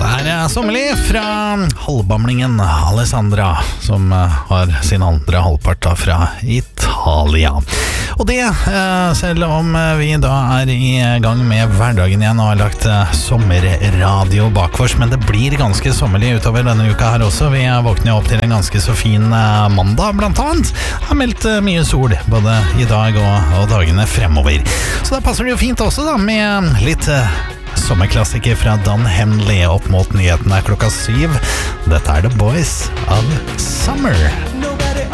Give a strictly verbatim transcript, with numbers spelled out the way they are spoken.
Det er sommerlig fra halvbamlingen Alessandra, som har sin andre halvpart da fra Italia. Og det, selv om vi da er i gang med hverdagen igjen og har lagt sommerradio bakvors, men det blir ganske sommerlig utover denne uka her også. Vi våkner opp til en ganske så fin mandag, blant annet. Det har meldt mye sol, både i dag og, og dagene fremover. Så da passer det jo fint også da, med litt sommerklassiker fra Don Henley opp mot nyhetene klokka syv. Dette er The Boys of Summer.